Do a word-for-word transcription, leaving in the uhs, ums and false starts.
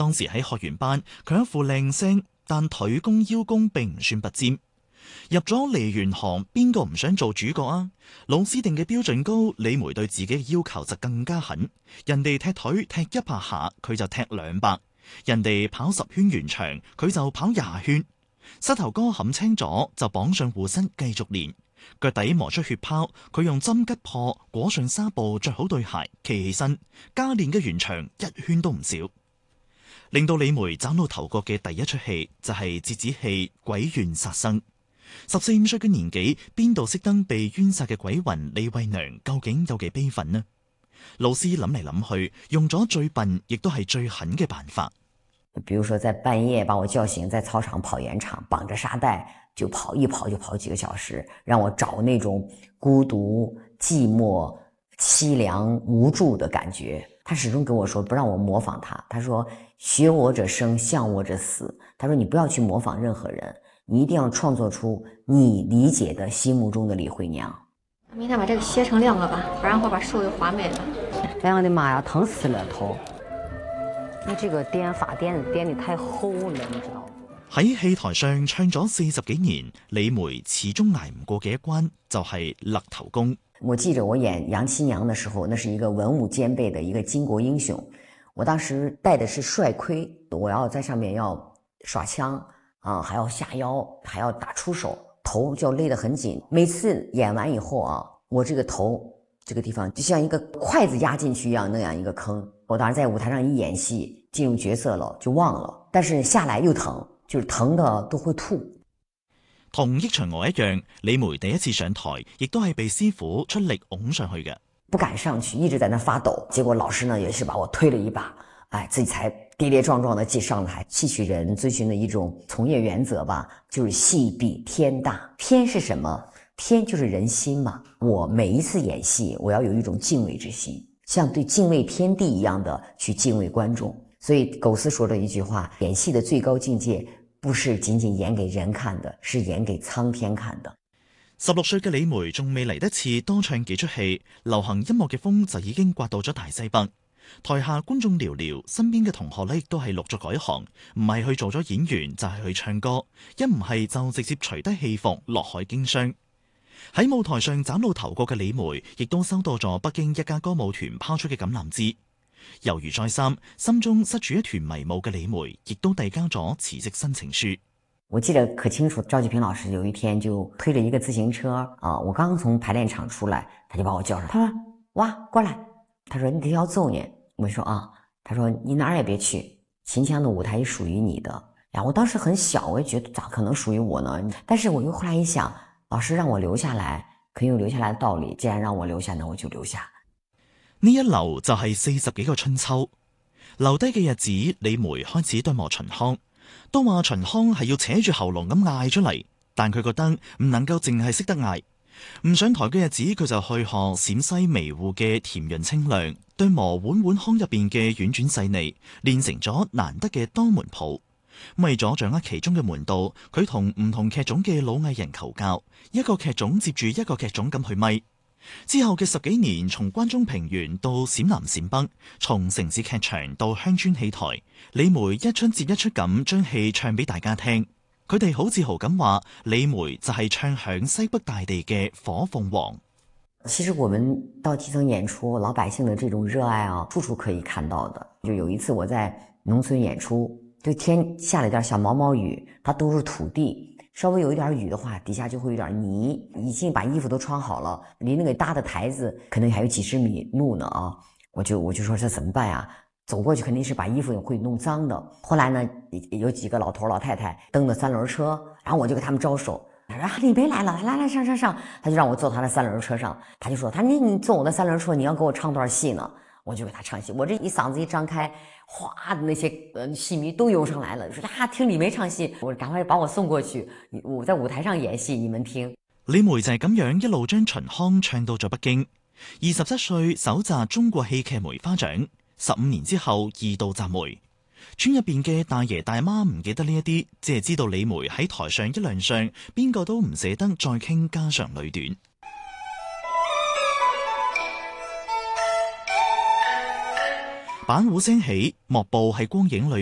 當時喺學員班，佢一副靚聲，但腿功腰功並唔算拔尖。入咗梨園行，邊個唔想做主角啊？老師定嘅標準高，李梅對自己嘅要求就更加狠。人哋踢腿踢一百下，佢就踢兩百；人哋跑十圈完場，佢就跑廿圈。膝頭哥冚青咗，就綁上護膝繼續練。腳底磨出血泡，佢用針吉破，裹上紗布，着好對鞋，企起身，加練嘅完場一圈都唔少。令到李梅嶄露頭角嘅第一出戲就係折子戲《鬼怨殺生》。十四五歲嘅年紀，邊度識得被冤殺嘅鬼魂李慧娘究竟有幾悲憤呢？老師諗嚟諗去，用咗最笨亦都係最狠嘅辦法。 比如說在半夜把我叫醒，在操場跑圓場，綁着沙袋就跑，一跑就跑幾個小時，讓我找那種孤獨、寂寞、淒涼、無助的感覺。他始終跟我說不讓我模仿他，他說學我者生，像我者死。他說你不要去模仿任何人，你一定要創作出你理解的心目中的李慧娘。 明天把這個切成兩個吧，不然會把手給劃沒了。 哎呀我的媽呀，疼死了頭！你這個顛法顛的顛得太厚了，你知道嗎？ 喺戲台上唱咗四十幾年，李梅始終捱唔過嘅一關就係勒頭功。 我記着我演楊七娘的時候，那是一個文武兼備的一個巾幗英雄。我當時戴的是帥盔，我要在上面要耍槍啊，還要下腰，還要打出手，頭就要勒得很緊。每次演完以後啊，我這個頭這個地方就像一個筷子壓進去一樣，那樣一個坑。我當時在舞台上一演戲，進入角色了就忘了，但是下來又疼，就是疼的都會吐。 同益祥娥一樣，李梅第一次上台，亦都係被師傅出力拱上去嘅。 不敢上去，一直在那發抖。結果老師呢，也是把我推了一把，哎，自己才跌跌撞撞的繼上台。戲曲人遵循的一種從業原則吧，就是戲比天大。天是什麼？天就是人心嘛。我每一次演戲，我要有一種敬畏之心，像對敬畏天地一樣的去敬畏觀眾。所以苟思說的一句話，演戲的最高境界不是僅僅演給人看的，是演給蒼天看的。 十六歲嘅李梅仲未嚟得切多唱幾出戲，流行音樂嘅風就已經刮到咗大西北。台下觀眾寥寥，身邊嘅同學呢亦都係陸續改行，唔係去做咗演員就係去唱歌，一唔係就直接除低戲服落海經商。喺舞台上嶄露頭角嘅李梅，亦都收到咗北京一家歌舞團拋出嘅橄欖枝。猶豫再三，心中塞住一團迷霧嘅李梅，亦都遞交咗辭職申請書。 我記得可清楚，趙繼平老師有一天就推着一個自行車啊，我剛從排練場出來，他就把我叫上，他說：哇，過來。他說：你得要走呢。我說：啊。他說：你哪兒也別去，秦腔的舞台也屬於你的。呀，我當時很小，我也覺得咋可能屬於我呢？但是我又後來一想，老師讓我留下來，肯有留下來的道理。既然讓我留下，那我就留下。 呢一留就係四十幾個春秋，留低嘅日子，李梅開始對磨秦腔。都話秦腔係要扯住喉嚨咁嗌出嚟，但佢覺得唔能夠淨係識得嗌。唔上台嘅日子，佢就去學陝西微戶嘅甜潤清亮，對磨碗碗腔入邊嘅婉轉細膩，練成咗難得嘅多門譜。為咗掌握其中嘅門道，佢同唔同劇種嘅老藝人求教，一個劇種接住一個劇種咁去咪。之後嘅十幾年，從關中平原到陝南陝北，從城市劇場到鄉村戲台，李梅一出接一出咁將戲唱俾大家聽。佢哋好自豪咁話，李梅就係唱響西北大地嘅火鳳凰。 其實我們到基層演出，老百姓的這種熱愛啊，處處可以看到的。就有一次我在農村演出，就天下了一點小毛毛雨，它都是土地。稍微有一點雨的話，底下就會有點泥，已經把衣服都穿好了，離那個搭的台子可能還有幾十米路呢啊！我就我就說這怎麼辦呀？走過去肯定是把衣服會弄髒的。後來呢，有幾個老頭老太太蹬的三輪車，然後我就給他們招手，他說李梅來了，來來上上上，他就讓我坐他的三輪車上，他就說他你你坐我的三輪車，你要給我唱段戲呢。我就給他唱戲，我這一嗓子一張開，嘩的那些呃戲迷都湧上來了，說啊聽李梅唱戲，我趕快把我送過去，我在舞台上演戲，你們聽。 李梅就係咁樣一路將秦腔唱到咗北京，二十七歲首摘中國戲劇梅花獎，十五年之後二度摘梅。村入邊嘅大爺大媽唔記得呢一啲，只係知道李梅喺台上一亮相，邊個都唔捨得再傾家長裏短。板鼓聲起，幕布喺光影裏